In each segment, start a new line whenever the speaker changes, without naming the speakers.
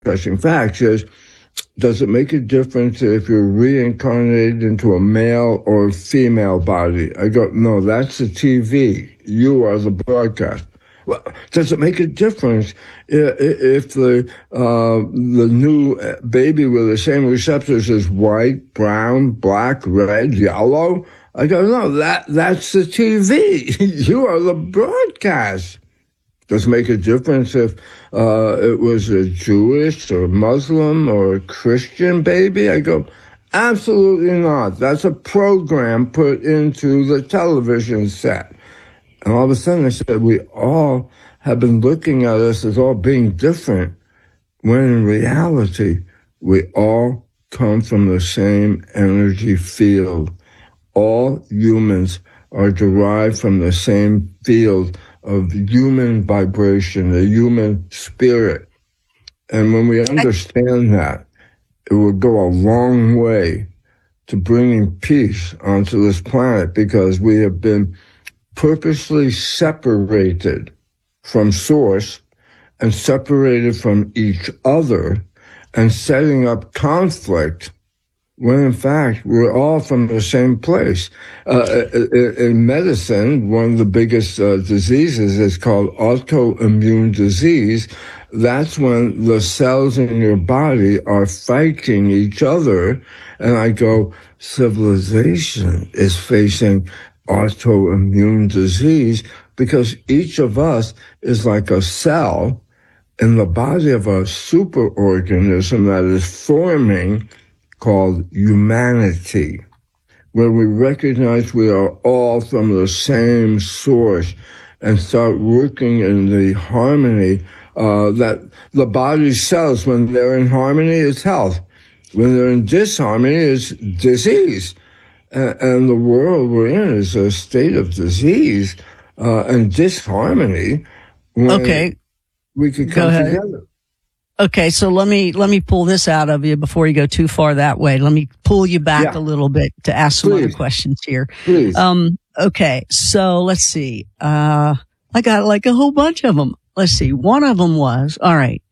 interesting facts is, does it make a difference if you're reincarnated into a male or a female body? I go, no, that's the TV. You are the broadcast. Well, does it make a difference if the new baby with the same receptors is white, brown, black, red, yellow? I go, no, that's the TV. You are the broadcast. Does it make a difference if it was a Jewish or Muslim or a Christian baby? I go, absolutely not. That's a program put into the television set. And all of a sudden I said, we all have been looking at us as all being different, when in reality, we all come from the same energy field. All humans are derived from the same field of human vibration, the human spirit. And when we understand that, it will go a long way to bringing peace onto this planet, because we have been purposely separated from source and separated from each other and setting up conflict, when in fact we're all from the same place. In medicine, one of the biggest diseases is called autoimmune disease. That's when the cells in your body are fighting each other. And I go, civilization is facing autoimmune disease because each of us is like a cell in the body of a superorganism that is forming, called humanity, where we recognize we are all from the same source and start working in the harmony that the body cells. When they're in harmony, it's health. When they're in disharmony, it's disease. And the world we're in is a state of disease and disharmony.
Okay.
We could come together.
Okay, so let me pull this out of you before you go too far that way. Let me pull you back a little bit to ask some other questions here.
Please.
Okay, so let's see. I got like a whole bunch of them. Let's see. One of them was, all right.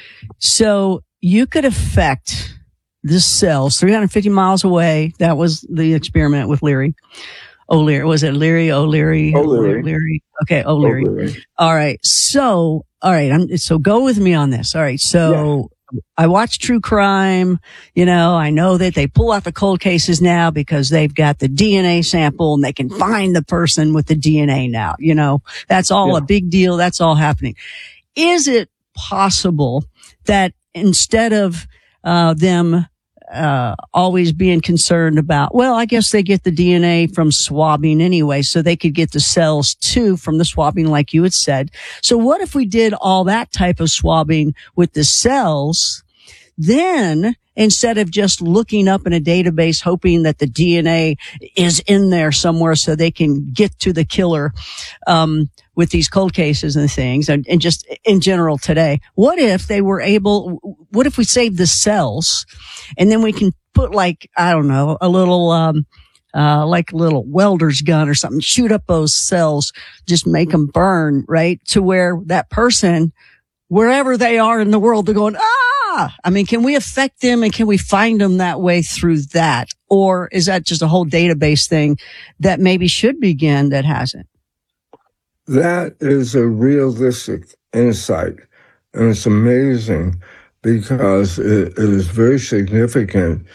So you could affect the cells 350 miles away. That was the experiment with Leary. O'Leary. Was it Leary? O'Leary?
O'Leary.
Okay, O'Leary. All right. So, all right. So go with me on this. All right. So I watch true crime. You know, I know that they pull out the cold cases now because they've got the DNA sample and they can find the person with the DNA now. You know, that's all a big deal. That's all happening. Is it possible that instead of them always being concerned about, well, I guess they get the DNA from swabbing anyway, so they could get the cells too from the swabbing, like you had said. So what if we did all that type of swabbing with the cells? Then instead of just looking up in a database, hoping that the DNA is in there somewhere so they can get to the killer, with these cold cases and things, and just in general today, what if we save the cells and then we can put like, I don't know, a little, like a little welder's gun or something, shoot up those cells, just make them burn, right? To where that person, wherever they are in the world, they're going, I mean, can we affect them and can we find them that way through that? Or is that just a whole database thing that maybe should begin that hasn't?
That is a realistic insight, and it's amazing because it is very significant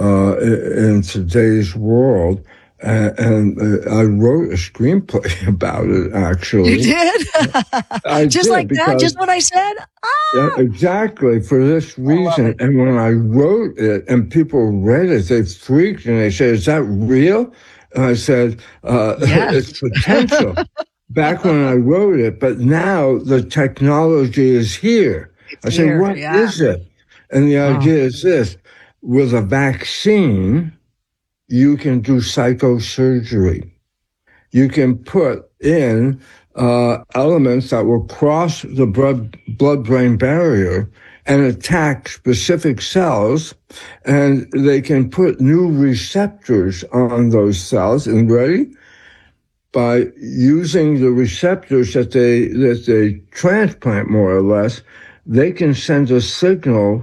in today's world. And I wrote a screenplay about it, actually.
You did? Just like that? Just what I said?
Yeah, exactly, for this reason. And when I wrote it and people read it, they freaked and they said, is that real? And I said, it's potential. Back when I wrote it, but now the technology is here. I said, what is it? And the idea is this: with a vaccine, you can do psychosurgery. You can put in elements that will cross the blood-brain barrier and attack specific cells, and they can put new receptors on those cells. And ready? By using the receptors that they transplant, more or less, they can send a signal